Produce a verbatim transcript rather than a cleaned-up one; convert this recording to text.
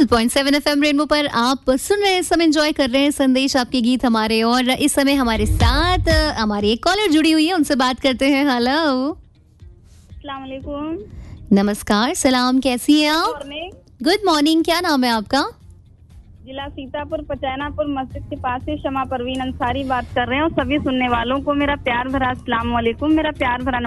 Point seven FM rainbow पर आप सुन रहे हैं, सब एंजॉय कर रहे हैं संदेश आपके गीत हमारे। और इस समय हमारे साथ हमारी एक कॉलर जुड़ी हुई है, उनसे बात करते हैं। हेलो, अस्सलाम वालेकुम। नमस्कार, सलाम, कैसी हैं आप? गुड मॉर्निंग, क्या नाम है आपका? जिला सीतापुर पचैनापुर मस्जिद के पास से शमा परवीन अंसारी बात कर रहे हैं और सभी सुनने वालों को मेरा प्यार भरा अस्सलाम वालेकुम, मेरा प्यार भरा